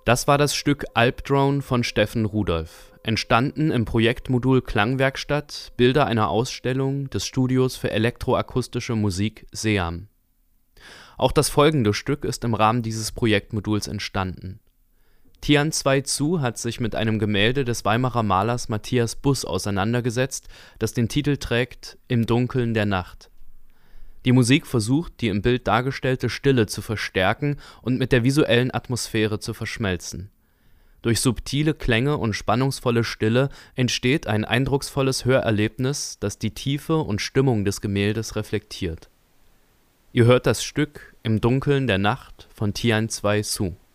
Das war das Stück Albdrone von Steffen Rudolph, entstanden im Projektmodul Klangwerkstatt, Bilder einer Ausstellung des Studios für elektroakustische Musik SEAM. Auch das folgende Stück ist im Rahmen dieses Projektmoduls entstanden. Tian Zwei Zu hat sich mit einem Gemälde des Weimarer Malers Matthias Buß auseinandergesetzt, das den Titel trägt Im Dunkeln der Nacht. Die Musik versucht, die im Bild dargestellte Stille zu verstärken und mit der visuellen Atmosphäre zu verschmelzen. Durch subtile Klänge und spannungsvolle Stille entsteht ein eindrucksvolles Hörerlebnis, das die Tiefe und Stimmung des Gemäldes reflektiert. Ihr hört das Stück Im Dunkeln der Nacht von Tian Zwei Zu.